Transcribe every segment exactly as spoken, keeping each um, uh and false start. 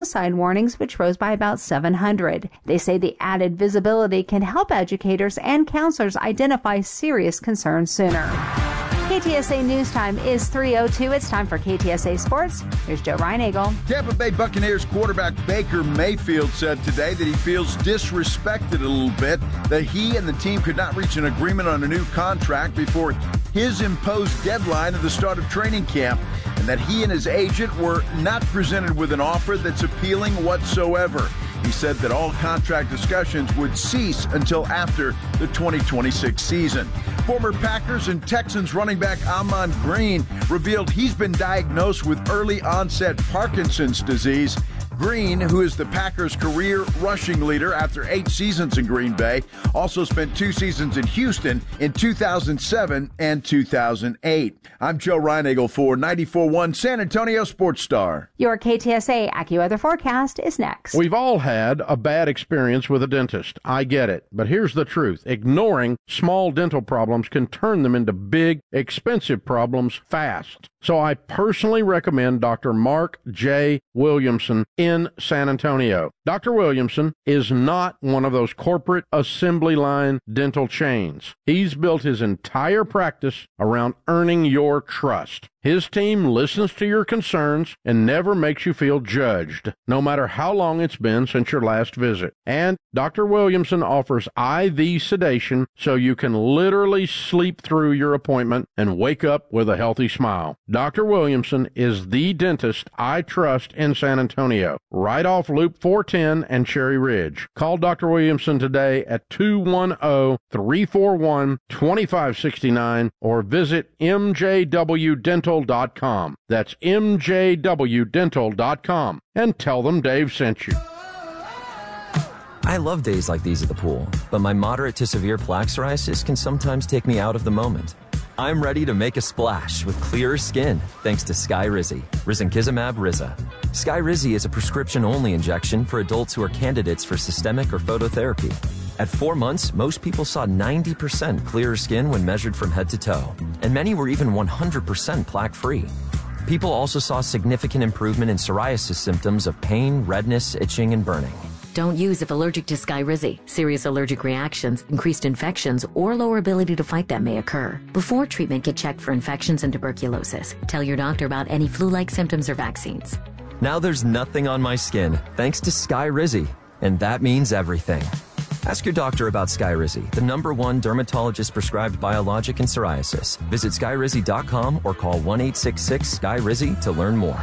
sign warnings, which rose by about seven hundred. They say the added visibility can help educators and counselors identify serious concerns sooner. K T S A News Time is three oh two. It's time for K T S A Sports. Here's Joe Reinagle. Tampa Bay Buccaneers quarterback Baker Mayfield said today that he feels disrespected a little bit, that he and the team could not reach an agreement on a new contract before his imposed deadline at the start of training camp, and that he and his agent were not presented with an offer that's appealing whatsoever. He said that all contract discussions would cease until after the twenty twenty-six season. Former Packers and Texans running back Ahman Green revealed he's been diagnosed with early onset Parkinson's disease. Green, who is the Packers' career rushing leader after eight seasons in Green Bay, also spent two seasons in Houston in two thousand seven and two thousand eight. I'm Joe Reinagle for ninety-four point one San Antonio Sports Star. Your K T S A AccuWeather forecast is next. We've all had a bad experience with a dentist. I get it. But here's the truth. Ignoring small dental problems can turn them into big, expensive problems fast. So I personally recommend Doctor Mark J. Williamson in San Antonio. Doctor Williamson is not one of those corporate assembly line dental chains. He's built his entire practice around earning your trust. His team listens to your concerns and never makes you feel judged, no matter how long it's been since your last visit. And Doctor Williamson offers I V sedation so you can literally sleep through your appointment and wake up with a healthy smile. Doctor Williamson is the dentist I trust in San Antonio, right off Loop four ten and Cherry Ridge. Call Doctor Williamson today at two one zero, three four one, two five six nine or visit m j w dental dot com. That's m j w dental dot com and tell them Dave sent you. I love days like these at the pool, but my moderate to severe plaque psoriasis can sometimes take me out of the moment. I'm ready to make a splash with clearer skin thanks to Skyrizi, risankizumab Riza. Skyrizi is a prescription-only injection for adults who are candidates for systemic or phototherapy. At four months, most people saw ninety percent clearer skin when measured from head to toe, and many were even one hundred percent plaque-free. People also saw significant improvement in psoriasis symptoms of pain, redness, itching, and burning. Don't use if allergic to Skyrizi. Serious allergic reactions, increased infections, or lower ability to fight them may occur. Before treatment, get checked for infections and tuberculosis. Tell your doctor about any flu-like symptoms or vaccines. Now there's nothing on my skin thanks to Skyrizi, and that means everything. Ask your doctor about Skyrizi, the number one dermatologist-prescribed biologic in psoriasis. Visit skyrizi dot com or call one eight six six Sky Rizi to learn more.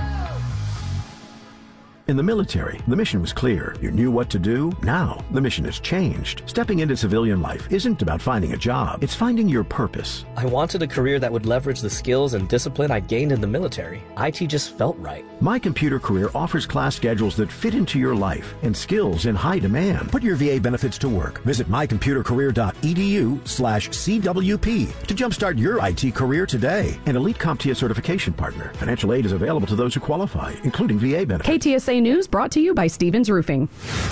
In the military, the mission was clear. You knew what to do. Now, the mission has changed. Stepping into civilian life isn't about finding a job. It's finding your purpose. I wanted a career that would leverage the skills and discipline I gained in the military. I T just felt right. My Computer Career offers class schedules that fit into your life and skills in high demand. Put your V A benefits to work. Visit my computer career dot e d u slash c w p to jumpstart your I T career today. An elite CompTIA certification partner. Financial aid is available to those who qualify, including V A benefits. K T S A News brought to you by Stevens Roofing.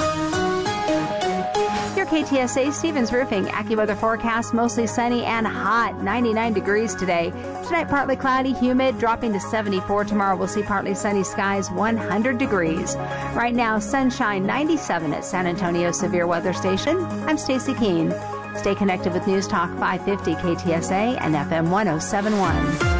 Your K T S A Stevens Roofing AccuWeather forecast, mostly sunny and hot, ninety-nine degrees today. Tonight, partly cloudy, humid, dropping to seventy-four. Tomorrow, we'll see partly sunny skies, one hundred degrees. Right now, sunshine, ninety-seven at San Antonio Severe Weather Station. I'm Stacy Keene. Stay connected with News Talk five fifty K T S A and F M one oh seven point one.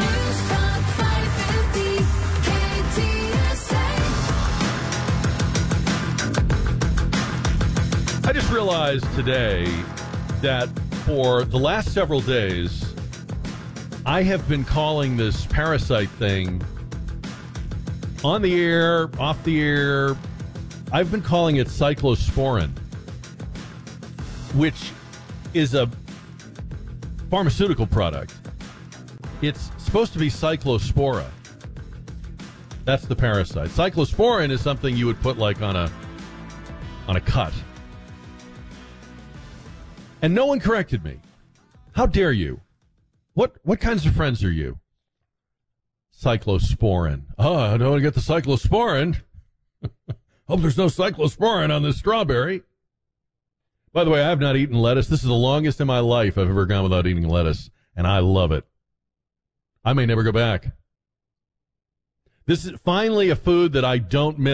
I just realized today that for the last several days, I have been calling this parasite thing on the air, off the air. I've been calling it cyclosporin, which is a pharmaceutical product. It's supposed to be cyclospora. That's the parasite. Cyclosporin is something you would put like on a on a cut. And no one corrected me. How dare you? What what kinds of friends are you? Cyclosporin. Oh, I don't want to get the cyclosporin. Hope there's no cyclosporin on this strawberry. By the way, I have not eaten lettuce. This is the longest in my life I've ever gone without eating lettuce, and I love it. I may never go back. This is finally a food that I don't miss.